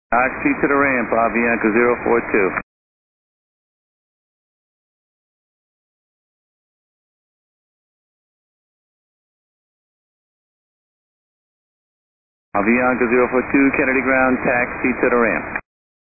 Taxi to the ramp, Avianca 042. Avianca 042, Kennedy ground, taxi to the ramp.